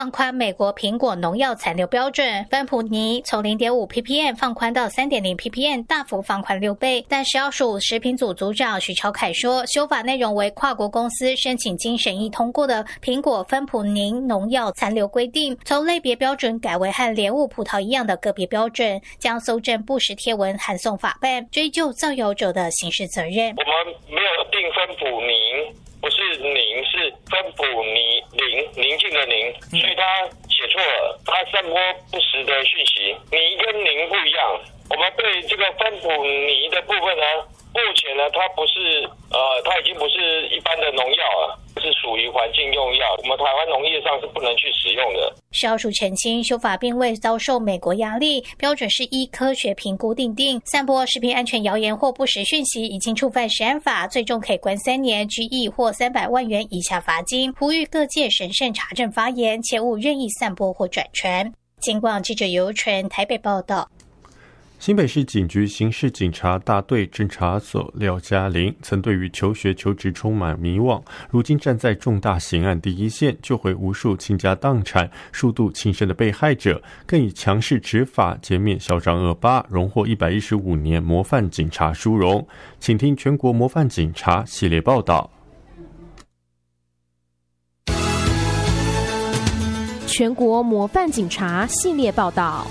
放宽美国苹果农药残留标准，芬普尼从 0.5 ppm 放宽到 3.0 ppm， 大幅放宽6倍。但食药署食品组组长许朝凯说，修法内容为跨国公司申请经审议通过的苹果芬普尼农药残留规定，从类别标准改为和莲雾葡萄一样的个别标准，将搜证不实贴文函送法办，追究造谣者的刑事责任。 我们没有定芬普宁，不是宁，是芬普尼宁静的宁，所以他写错了，他散播不实的讯息，宁跟宁不一样。我们对这个芬普尼的部分呢，目前呢，它不是它已经不是一般的农药了，是属于环境用药，我们台湾农业上是不能去使用的。 食药署澄清，修法并未遭受美国压力，标准是依科学评估订定。散播食品安全谣言或不实讯息，已经触犯食安法，最终可以关3年、拘役或300万元以下罚金。呼吁各界审慎查证发言，切勿任意散播或转传。警广记者尤纯台北报道。 新北市警局刑事警察大队侦查所廖嘉玲曾对于求学求职充满迷惘，如今站在重大刑案第一线，救回无数倾家荡产、数度轻生的被害者，更以强势执法歼灭嚣张恶霸，荣获115年模范警察殊荣。请听全国模范警察系列报道。 全国模范警察系列报道。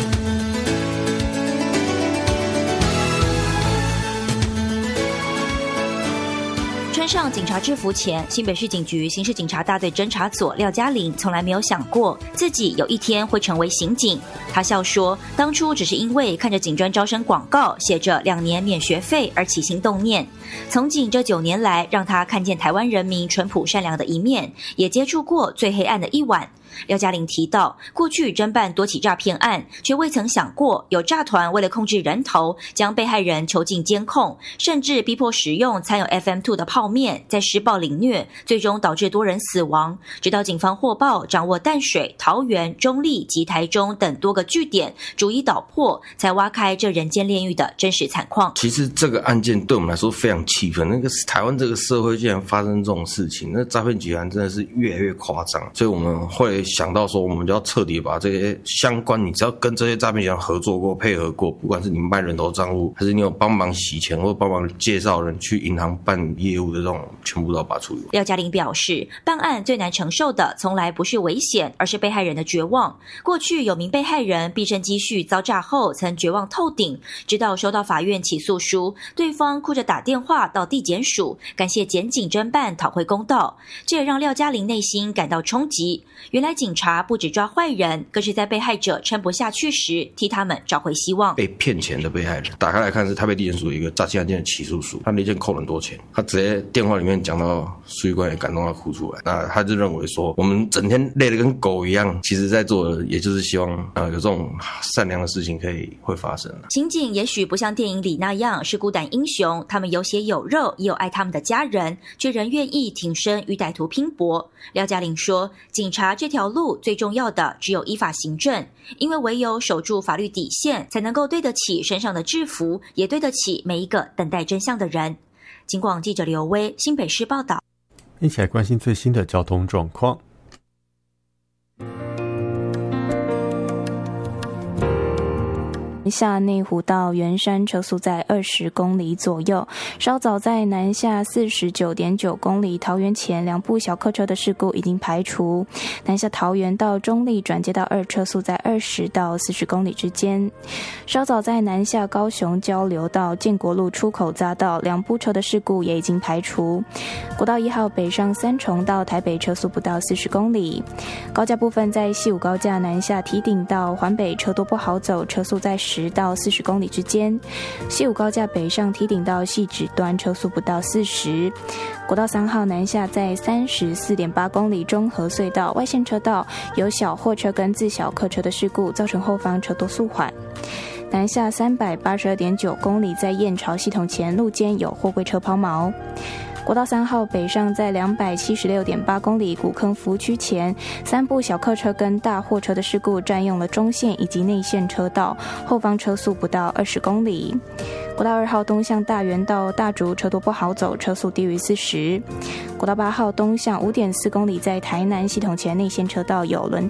穿上警察制服前，新北市警局刑事警察大队侦查所廖嘉玲从来没有想过自己有一天会成为刑警。他笑说，当初只是因为看着警专招生广告写着2年免学费而起心动念。从警这9年来，让他看见台湾人民淳朴善良的一面，也接触过最黑暗的一晚。廖嘉玲提到，过去侦办多起诈骗案，却未曾想过有诈团为了控制人头，将被害人囚禁监控，甚至逼迫使用掺有 FM2 的泡面，再施暴凌虐，最终导致多人死亡。直到警方获报掌握淡水、桃园、中立及台中等多个据点，逐一捣破，才挖开这人间炼狱的真实惨况。 其实这个案件对我们来说非常气愤，那个台湾这个社会竟然发生这种事情，那诈骗集团真的是越来越夸张，所以我们会想到说，我们就要彻底把这些相关，你只要跟这些诈骗集团合作过、配合过，不管是你卖人头账户，还是你有帮忙洗钱或帮忙介绍人去银行办业务的这种，全部都要把它处理完。 廖嘉玲表示，办案最难承受的从来不是危险，而是被害人的绝望。过去有名被害人毕生积蓄遭诈后，曾绝望透顶，直到收到法院起诉书，对方哭着打电话到地检署，感谢检警侦办，讨回公道。这也让廖嘉玲内心感到冲击。原来警察不只抓坏人，更是在被害者撑不下去时，替他们找回希望。 被骗钱的被害人，打开来看是台北地检署一个诈欺案件的起诉书，他那件扣了很多钱，他直接电话里面讲到书记官也感动到哭出来。那他就认为说，我们整天累得跟狗一样，其实在做的也就是希望有这种善良的事情会发生。 刑警也许不像电影里那样是孤胆英雄，他们有血有肉，也有爱他们的家人，却仍愿意挺身与歹徒拼搏。廖嘉玲说，警察这条路最重要的只有依法行政，因为唯有守住法律底线，才能够对得起身上的制服，也对得起每一个等待真相的人。警广记者刘威，新北市报道。 一起来关心最新的交通状况。 南下内湖到圆山车速在20公里左右，稍早在南下49.9公里桃园前2部小客车的事故已经排除，南下桃园到中立转接到2车速在20到40公里之间，稍早在南下高雄交流到建国路出口匝道2部车的事故也已经排除，国道1号北上三重到台北车速不到40公里，高架部分在西武高架南下堤顶到环北车多不好走，车速在10到40公里之间，西武高架北上堤顶到汐止端车速不到40，国道3号南下在34.8公里中和隧道外线车道有小货车跟自小客车的事故，造成后方车多速缓，南下382.9公里在燕巢系统前路肩有货柜车抛锚， 国道3号北上在276.8公里古坑福区前，3部小客车跟大货车的事故占用了中线以及内线车道，后方车速不到20公里。国道2号东向大园到大竹车多不好走，车速低于40。国道8号东向5.4公里，在台南系统前内线车道有轮